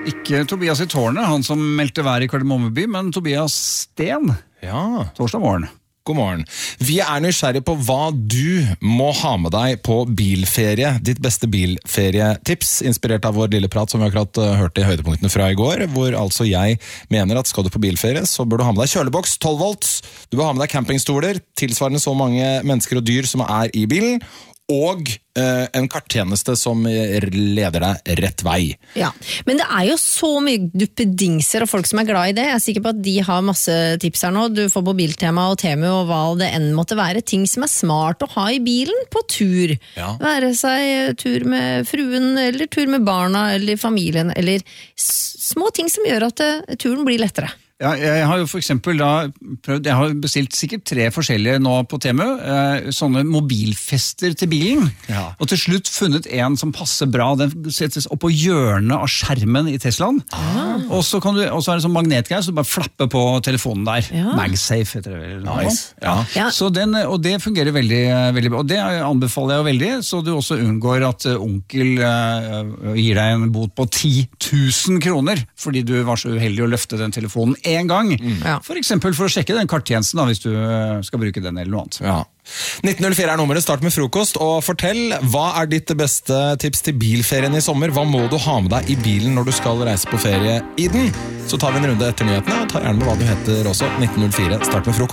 Ikke Tobias I tårnet, han som meldte vær I Kardemommeby, men Tobias Sten. Ja. Torsdag morgen. God morgen. Vi nysgjerrige på hva du må ha med deg på bilferie. Ditt beste bilferietips, inspirert av vår lille prat som vi akkurat hørte I høydepunktene fra I går, hvor altså jeg mener at skal du på bilferie, så bør du ha med deg kjøleboks, 12 volts, du bør ha med deg campingstoler, tilsvarende så mange mennesker og dyr som I bilen, og en karttjeneste som leder deg rett vei. Ja, men det jo så mye duppedingser og folk som glad I det. Jeg sikker på at de har masse tips her nå. Du får på Biltema og Temu og hva det enn måtte være. Ting som smart å ha I bilen på tur. Ja. Være seg tur med fruen, eller tur med barna, eller familien, eller små ting som gjør at turen blir lettere. Ja, jeg har jo for eksempel da prøvd, jeg har bestilt sikkert 3 forskjellige nå på Temu, sånne mobilfester til bilen, og til slutt funnet en som passer bra, den settes opp på hjørnet av skjermen I Teslaen, og så det sånn magnetgreie, så du bare flapper på telefonen der, MagSafe heter det vel. Nice. Ja. Så og det fungerer veldig, veldig bra, og det anbefaler jeg jo veldig, så du også unngår at onkel gir deg en bot på 10 000 kroner, fordi du var så uheldig å løfte den telefonen en gang, for eksempel for å sjekke den karttjenesten da, hvis du skal bruke den eller noe annet. Ja. 1904 nummeret, start med frokost, og fortell, hva ditt beste tips til bilferien I sommer? Hva må du ha med deg I bilen når du skal reise på ferie I den? Så tar vi en runde etter nyhetene, og tar gjerne med hva du heter også. 1904, start med frokost.